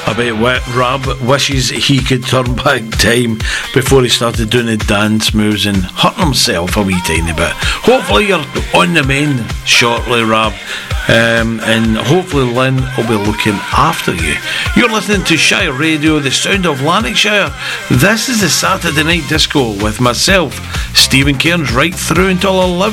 I bet Rab wishes he could turn back time before he started doing the dance moves and hurting himself a wee tiny bit. Hopefully you're on the mend shortly, Rab, and hopefully Lynn will be looking after you. You're listening to Shire Radio, the sound of Lanarkshire. This is the Saturday Night Disco with myself, Stephen Cairns, right through until 11.